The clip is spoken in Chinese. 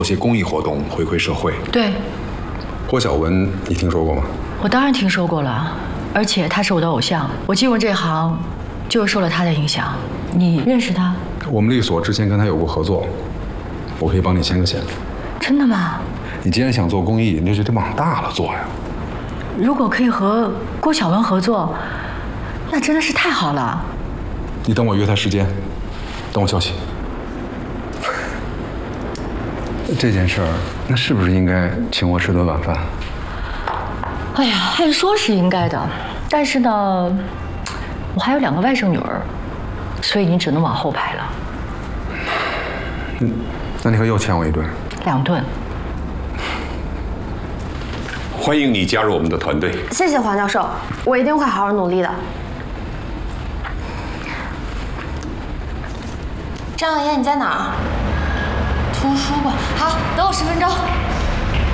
些公益活动回馈社会。 对， 郭晓文，你听说过吗？ 我当然听说过了，而且他是我的偶像，我进入这行就是受了他的影响。你认识他？ 我们律所之前跟他有过合作，我可以帮你牵个线。 真的吗？ 你既然想做公益，你就得往大了做呀。 如果可以和郭晓文合作，那真的是太好了。 你等我约他时间，等我消息。这件事儿，那是不是应该请我吃顿晚饭？ 哎呀，按说是应该的，但是呢，我还有2个外甥女儿，所以你只能往后排了。 那你可又欠我1顿。 2顿。 欢迎你加入我们的团队。 谢谢黄教授，我一定会好好努力的。 张小燕，你在哪儿？图书馆。好，等我10分钟。